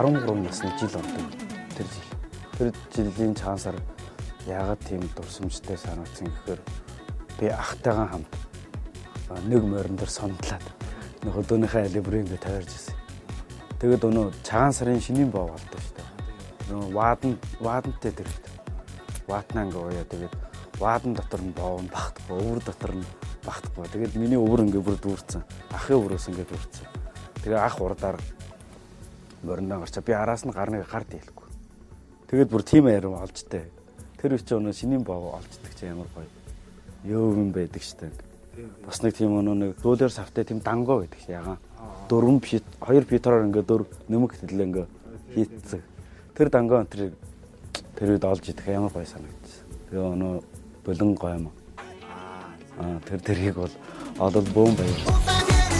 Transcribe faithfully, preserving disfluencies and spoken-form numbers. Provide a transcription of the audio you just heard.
арван гурван насны жил ордог. Тэр жил. Тэр жилийн цаансаар яагаад тийм дурсамжтай санагдсан гэхээр би ахтайгаа хамт нэг морин дээр сондлаад нэг өдөөнийхөө алибрыг ингээд тойрж ирсэн. Тэгээд өнөө цагаан сарын шинийн боо болдог шүү дээ. Нөгөө ваадан ваадантай тэр. Ваатнаа ингээ уяа тэгээд ваадан дотор нь боо багтахгүй, өвөр дотор нь багтахгүй. Тэгээд миний өвөр ингээ бүр дүүрсэн. Ахын өврөөс ингээ дүүрсэн. Тэгээ ах урдаар мориндоо гарчаа би араас нь гарныг гард хэлэхгүй. Тэгээд бүр тийм ариун олжтэй. Тэр үчи өнөө шинийн боо олждаг чи ямар гоё. Ёов юм байдаг штэ. Бас нэг тийм өнөө нэг зөөлөр савтай тийм дангоо гэдэг чи ягаан. дөрвөн фит хоёр фитроор ингээ дөрв нэмэг хэлээ ингээ хийцэг. Тэр дангоо тэр тэр үед олж идэх ямар гоё санагдсан. Тэгээ өнөө болон гоё юм. Аа тэр тэрийг бол олол бөөм баяр.